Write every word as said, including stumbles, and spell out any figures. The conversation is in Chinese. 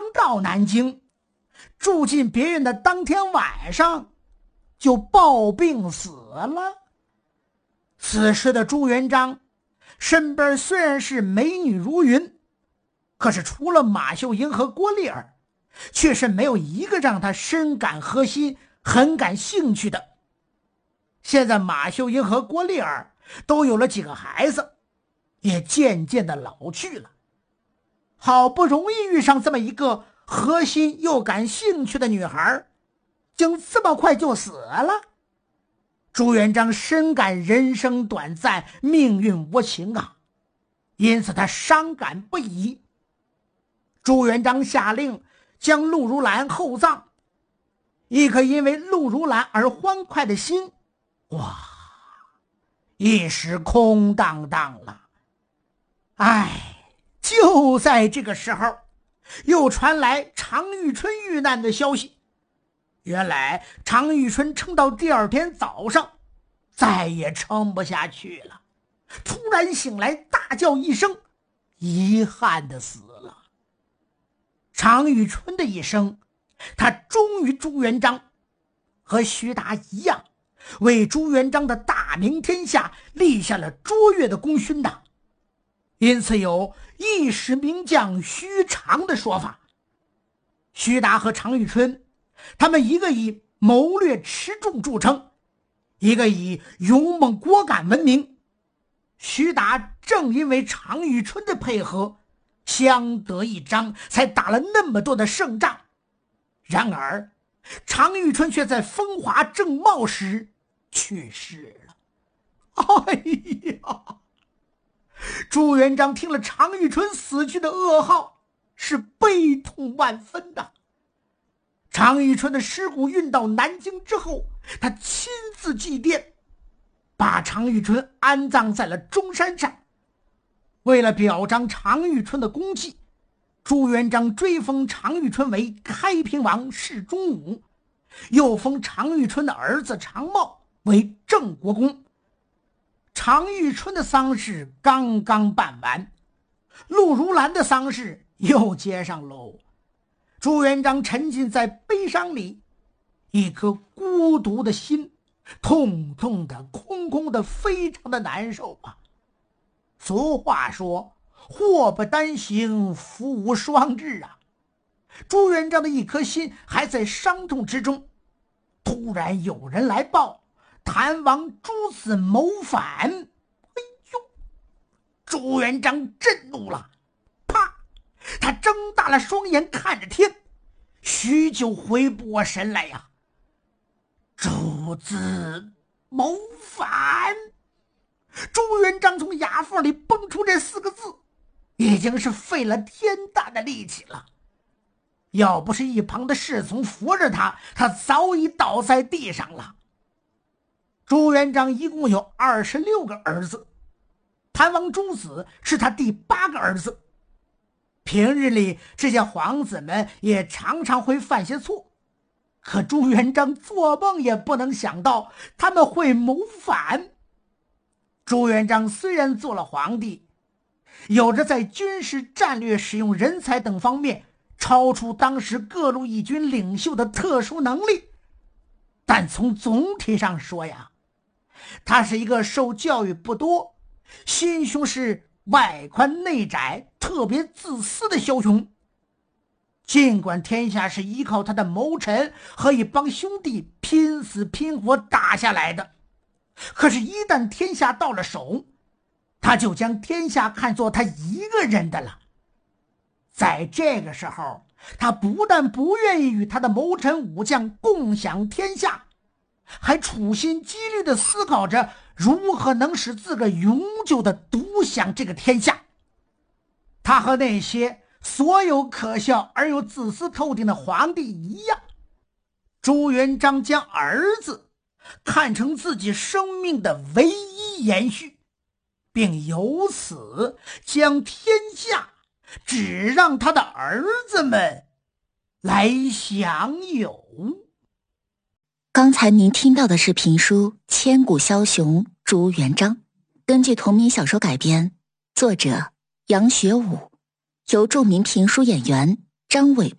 到南京，住进别院的当天晚上就暴病死了。此时的朱元璋身边虽然是美女如云，可是除了马秀英和郭丽儿，却是没有一个让他深感核心很感兴趣的。现在马秀英和郭丽儿都有了几个孩子，也渐渐的老去了，好不容易遇上这么一个核心又感兴趣的女孩，竟这么快就死了。朱元璋深感人生短暂，命运无情啊，因此他伤感不已。朱元璋下令将陆如兰厚葬，一颗因为陆如兰而欢快的心，哇，一时空荡荡了。唉，就在这个时候，又传来常遇春遇难的消息。原来常遇春撑到第二天早上，再也撑不下去了，突然醒来，大叫一声，遗憾的死了。常遇春的一生，他忠于朱元璋，和徐达一样，为朱元璋的大明天下立下了卓越的功勋的，因此有一时名将徐长的说法。徐达和常遇春，他们一个以谋略持重著称，一个以勇猛果敢闻名。徐达正因为常遇春的配合，相得益彰，才打了那么多的胜仗。然而常遇春却在风华正茂时去世了。哎呀，朱元璋听了常遇春死去的噩耗，是悲痛万分的。常遇春的尸骨运到南京之后，他亲自祭奠，把常遇春安葬在了中山上。为了表彰常遇春的功绩，朱元璋追封常遇春为开平王世忠武，又封常遇春的儿子常茂为郑国公。常遇春的丧事刚刚办完，陆如兰的丧事又接上喽。朱元璋沉浸在悲伤里，一颗孤独的心，痛痛的空空的，非常的难受啊。俗话说，祸不单行，福无双至啊。朱元璋的一颗心还在伤痛之中，突然有人来报谭王朱子谋反。哎呦，朱元璋震怒了，啪，他睁大了双眼看着天，许久回不过神来呀、啊。朱子谋反，朱元璋从牙缝里蹦出这四个字，已经是费了天大的力气了。要不是一旁的侍从扶着他，他早已倒在地上了。朱元璋一共有二十六个儿子，谭王朱子是他第八个儿子。平日里这些皇子们也常常会犯些错，可朱元璋做梦也不能想到他们会谋反。朱元璋虽然做了皇帝，有着在军事战略使用人才等方面超出当时各路义军领袖的特殊能力，但从总体上说呀，他是一个受教育不多，心胸是外宽内窄，特别自私的枭雄。尽管天下是依靠他的谋臣和一帮兄弟拼死拼活打下来的，可是一旦天下到了手，他就将天下看作他一个人的了。在这个时候，他不但不愿意与他的谋臣武将共享天下，还处心积虑地思考着如何能使自个永久地独享这个天下。他和那些所有可笑而又自私透顶的皇帝一样，朱元璋将儿子看成自己生命的唯一延续，并由此将天下只让他的儿子们来享有。 刚才您听到的是评书《千古枭雄朱元璋》，根据同名小说改编，作者杨学武，由著名评书演员张伟